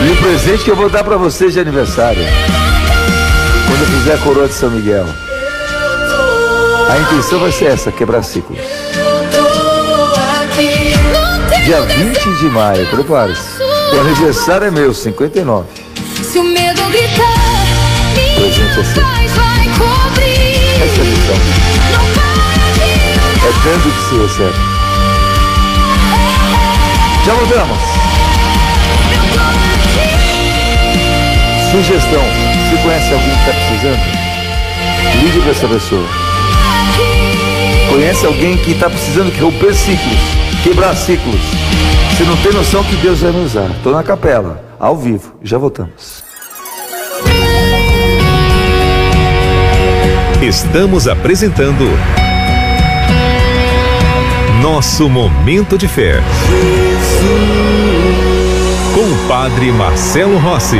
E o presente que eu vou dar pra você de aniversário, quando eu fizer a coroa de São Miguel, a intenção vai ser essa, quebrar ciclos. Dia 20 de maio, prepare-se. O aniversário é meu, 59. Se o medo gritar, presente é seu. Essa é a missão. É dando que se recebe. Já voltamos. Sugestão: você conhece alguém que está precisando? Ligue para essa pessoa. Conhece alguém que está precisando de romper ciclos, quebrar ciclos? Você não tem noção que Deus vai me usar. Estou na capela, ao vivo. Já voltamos. Estamos apresentando Nosso Momento de Fé com o Padre Marcelo Rossi.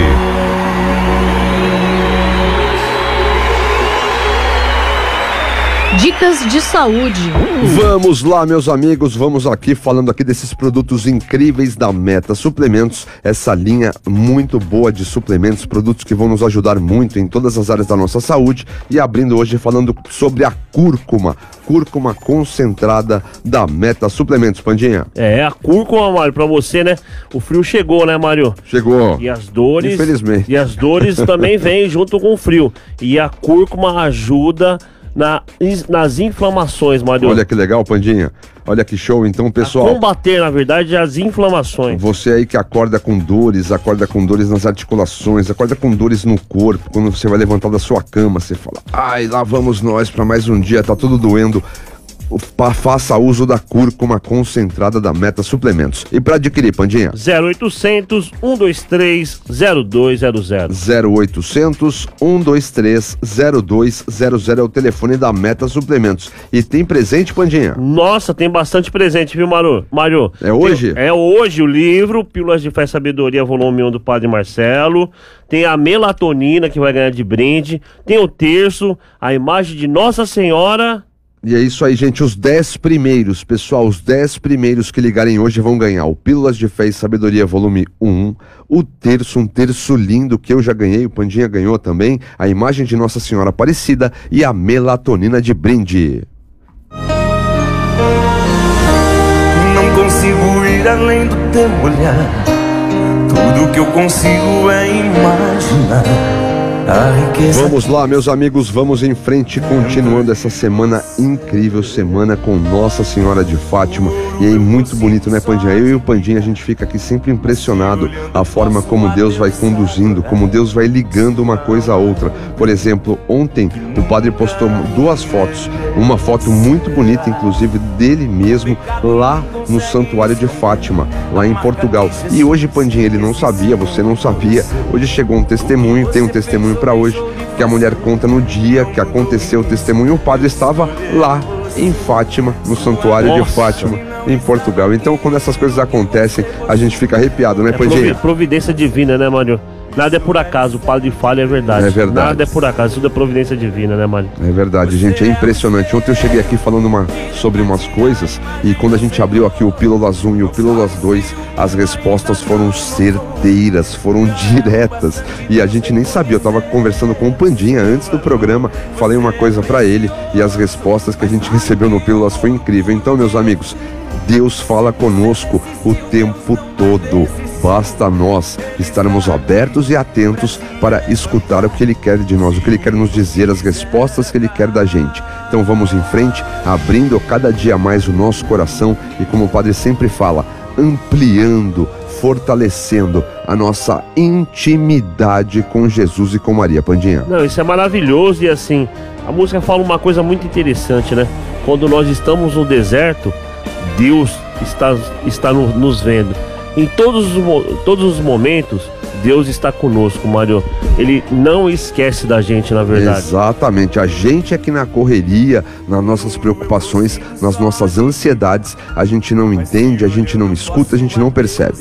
Dicas de saúde. Vamos lá, meus amigos, vamos aqui falando aqui desses produtos incríveis da Meta Suplementos, essa linha muito boa de suplementos, produtos que vão nos ajudar muito em todas as áreas da nossa saúde, e abrindo hoje falando sobre a cúrcuma concentrada da Meta Suplementos, Pandinha. É, a cúrcuma, Mário, pra você, né? O frio chegou, né, Mário? Chegou. E as dores... Infelizmente. E as dores também vêm junto com o frio. E a cúrcuma ajuda nas inflamações, Mário. Olha que legal, Pandinha. Olha que show, então, pessoal. A combater, na verdade, as inflamações. Você aí que acorda com dores nas articulações, acorda com dores no corpo, quando você vai levantar da sua cama, você fala, ai, lá vamos nós para mais um dia, tá tudo doendo. Faça uso da cúrcuma concentrada da Meta Suplementos. E para adquirir, Pandinha? 0800 123 0200. 0800 123 0200 é o telefone da Meta Suplementos. E tem presente, Pandinha? Nossa, tem bastante presente, viu, Mário? É hoje? É hoje o livro Pílulas de Fé e Sabedoria, volume 1 do Padre Marcelo. Tem a melatonina que vai ganhar de brinde. Tem o terço, a imagem de Nossa Senhora. E é isso aí, gente, os 10 primeiros, pessoal, os 10 primeiros que ligarem hoje vão ganhar o Pílulas de Fé e Sabedoria, volume 1, o terço, um terço lindo que eu já ganhei, o Pandinha ganhou também, a imagem de Nossa Senhora Aparecida e a melatonina de brinde. Não consigo ir além do teu olhar, tudo que eu consigo é imaginar. Vamos lá, meus amigos, vamos em frente, continuando essa semana incrível, semana com Nossa Senhora de Fátima. E aí, muito bonito, né, Pandinha? Eu e o Pandinha, a gente fica aqui sempre impressionado a forma como Deus vai conduzindo, como Deus vai ligando uma coisa a outra. Por exemplo, ontem o padre postou 2 fotos, uma foto muito bonita, inclusive, dele mesmo, lá no Santuário de Fátima, lá em Portugal. E hoje, Pandinha, ele não sabia, você não sabia, hoje chegou um testemunho, tem um testemunho para hoje, que a mulher conta no dia que aconteceu o testemunho, o padre estava lá em Fátima, no Santuário de Fátima, em Portugal. Então, quando essas coisas acontecem, a gente fica arrepiado, né, Pandinha? Providência divina, né, Mário? Nada é por acaso, o padre fala, é verdade. É verdade. Nada é por acaso, tudo é providência divina, né, Mário? É verdade, gente, é impressionante. Ontem eu cheguei aqui falando sobre umas coisas, e quando a gente abriu aqui o Pílulas 1 e o Pílulas 2, as respostas foram certeiras, foram diretas, e a gente nem sabia. Eu tava conversando com o Pandinha antes do programa, falei uma coisa pra ele, e as respostas que a gente recebeu no Pílulas foi incrível. Então, meus amigos, Deus fala conosco o tempo todo. Basta nós estarmos abertos e atentos para escutar o que Ele quer de nós, o que Ele quer nos dizer, as respostas que Ele quer da gente. Então vamos em frente, abrindo cada dia mais o nosso coração e, como o Padre sempre fala, ampliando, fortalecendo a nossa intimidade com Jesus e com Maria. Pandinha? Não, isso é maravilhoso. E assim, a música fala uma coisa muito interessante, né? Quando nós estamos no deserto, Deus está nos vendo. Em todos os momentos, Deus está conosco, Mário. Ele não esquece da gente, na verdade. Exatamente. A gente aqui na correria, nas nossas preocupações, nas nossas ansiedades, a gente não entende, a gente não escuta, a gente não percebe.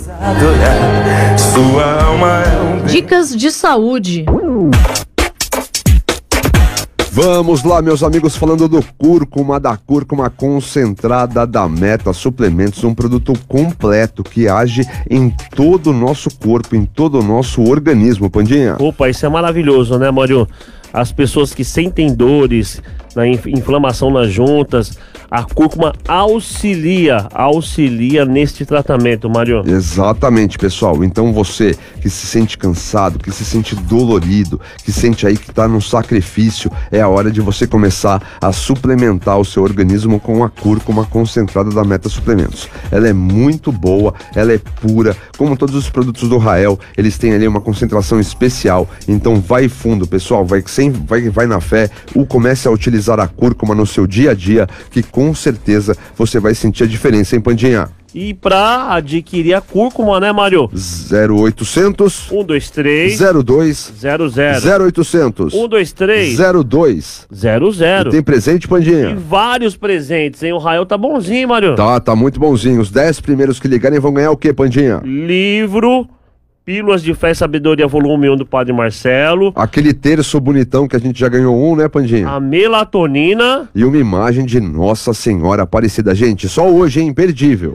Dicas de saúde. Vamos lá, meus amigos, falando do cúrcuma, da cúrcuma concentrada da Meta Suplementos, um produto completo que age em todo o nosso corpo, em todo o nosso organismo, Pandinha. Opa, isso é maravilhoso, né, Mário? As pessoas que sentem dores, na inflamação nas juntas, a cúrcuma auxilia neste tratamento, Mário. Exatamente, pessoal. Então você que se sente cansado, que se sente dolorido, que sente aí que está num sacrifício, é a hora de você começar a suplementar o seu organismo com a cúrcuma concentrada da Meta Suplementos. Ela é muito boa, ela é pura, como todos os produtos do Rael, eles têm ali uma concentração especial. Então vai fundo, pessoal, vai na fé, comece a utilizar a cúrcuma no seu dia a dia, que com certeza você vai sentir a diferença, hein, Pandinha? E pra adquirir a cúrcuma, né, Mário? 0800 123 02 00 0800 123 02 00. E tem presente, Pandinha? E vários presentes, hein? O Rael tá bonzinho, Mário. Tá muito bonzinho. Os 10 primeiros que ligarem vão ganhar o quê, Pandinha? Livro, Pílulas de Fé e Sabedoria, volume 1 do Padre Marcelo. Aquele terço bonitão que a gente já ganhou um, né, Pandinha? A melatonina. E uma imagem de Nossa Senhora Aparecida. Gente, só hoje, hein? Imperdível.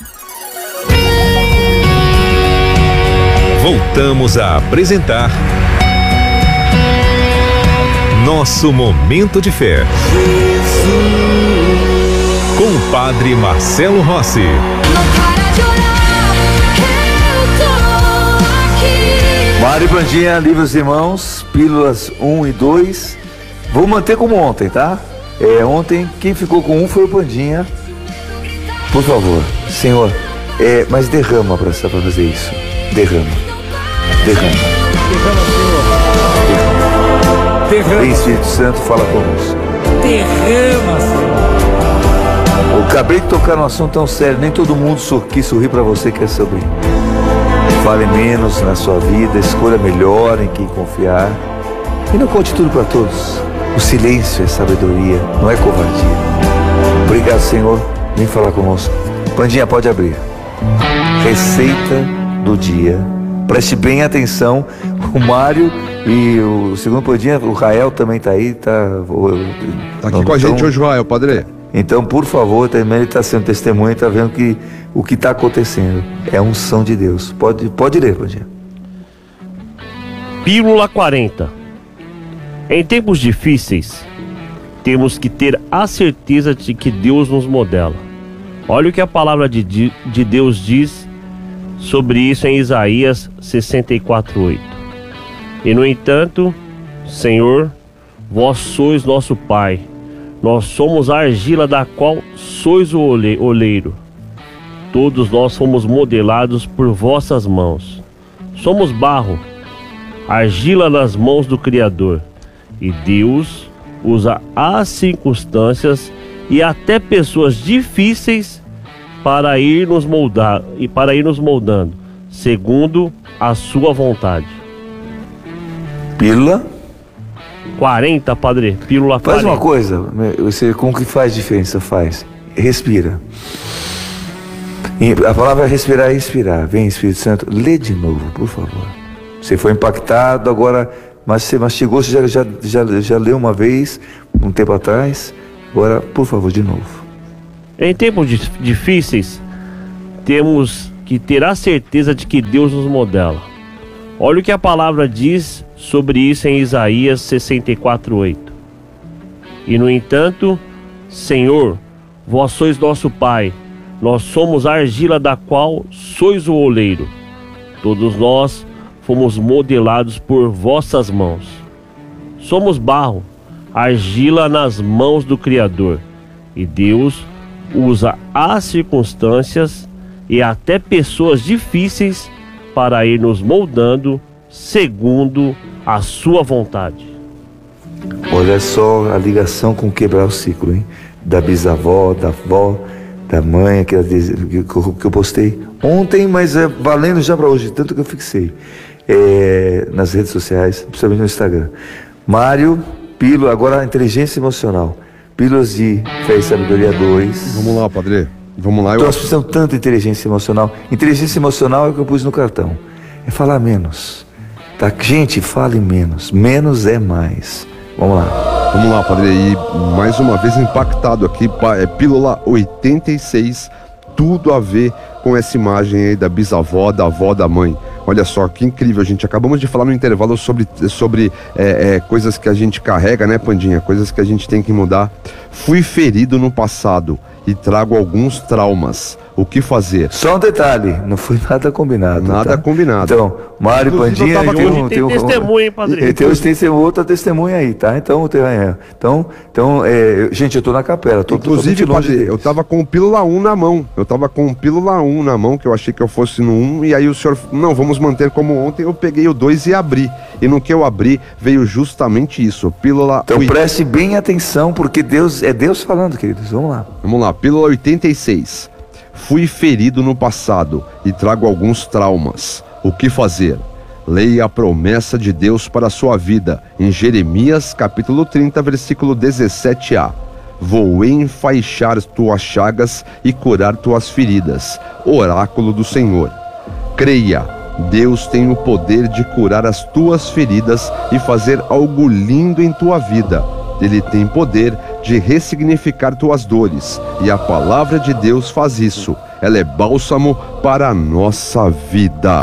Voltamos a apresentar Nosso Momento de Fé. Com o Padre Marcelo Rossi. Não para de orar, eu tô aqui. Mário e Pandinha, livros em mãos, pílulas 1 e 2. Vou manter como ontem, tá? Ontem quem ficou com um foi o Pandinha. Por favor, Senhor, mas derrama para fazer isso. Derrama. Vem, Espírito Santo, fala conosco. Derrama, Senhor. Eu acabei de tocar num assunto tão sério, nem todo mundo quis sorrir para você que é sobre. Fale menos na sua vida, escolha melhor em quem confiar. E não conte tudo para todos. O silêncio é sabedoria, não é covardia. Obrigado, Senhor. Vem falar conosco. Pandinha, pode abrir. Receita do dia. Preste bem atenção. O Mário e o segundo Pandinha, o Rael também tá aí. Tá aqui com a gente hoje, Rael, Padre. Então, por favor, também ele está sendo testemunha e está vendo que o que está acontecendo é a unção de Deus. Pode ler, Pandinha. Pílula 40. Em tempos difíceis, temos que ter a certeza de que Deus nos modela. Olha o que a palavra de Deus diz sobre isso em Isaías 64:8. E no entanto, Senhor, vós sois nosso Pai. Nós somos a argila da qual sois o oleiro. Todos nós fomos modelados por vossas mãos. Somos barro, argila nas mãos do Criador. E Deus usa as circunstâncias e até pessoas difíceis para ir nos moldando, segundo a sua vontade. Pílula 40, Padre. Pílula 40. Faz uma coisa, com o que faz diferença, faz. Respira. A palavra respirar é expirar. Vem, Espírito Santo, lê de novo, por favor. Você foi impactado agora, mas você mastigou, você já leu uma vez, um tempo atrás. Agora, por favor, de novo. Em tempos difíceis, temos que ter a certeza de que Deus nos modela. Olha o que a palavra diz sobre isso em Isaías 64:8. E no entanto, Senhor, vós sois nosso Pai, nós somos a argila da qual sois o oleiro. Todos nós fomos modelados por vossas mãos. Somos barro, argila nas mãos do Criador. E Deus usa as circunstâncias e até pessoas difíceis para ir nos moldando segundo a sua vontade. Olha só a ligação com quebrar o ciclo, hein? Da bisavó, da avó, da mãe, que eu postei ontem, mas é valendo já para hoje, tanto que eu fixei nas redes sociais, principalmente no Instagram. Mário, pílula, agora a inteligência emocional. Pílulas de Fé e Sabedoria 2. Vamos lá, Padre. Vamos lá. Nós precisamos tanto de inteligência emocional. Inteligência emocional é o que eu pus no cartão. É falar menos. Tá? Gente, fale menos. Menos é mais. Vamos lá. Vamos lá, padre, aí mais uma vez impactado aqui, pílula 86, tudo a ver com essa imagem aí da bisavó, da avó, da mãe. Olha só, que incrível, gente. Acabamos de falar no intervalo sobre coisas que a gente carrega, né, Pandinha? Coisas que a gente tem que mudar. Fui ferido no passado e trago alguns traumas. O que fazer? Só um detalhe, não foi nada combinado. Nada combinado. Então, Mário e Inclusive, eu Pandinha... tava Tem testemunha, hein, padre? Tem outra testemunha aí, tá? Gente, eu tô na capela. Tô Inclusive, totalmente longe padre, deles. eu tava com o pílula 1 na mão. Que eu achei que eu fosse no 1. E aí o senhor, não, vamos manter como ontem. Eu peguei o 2 e abri. E no que eu abri, veio justamente isso. Pílula Então 8. preste bem atenção, porque é Deus falando, queridos. Vamos lá. Vamos lá, pílula 86. Fui ferido no passado e trago alguns traumas. O que fazer? Leia a promessa de Deus para a sua vida em Jeremias capítulo 30, versículo 17a. Vou enfaixar tuas chagas e curar tuas feridas. Oráculo do Senhor. Creia, Deus tem o poder de curar as tuas feridas e fazer algo lindo em tua vida. Ele tem poder de ressignificar tuas dores, e a palavra de Deus faz isso. Ela é bálsamo para a nossa vida.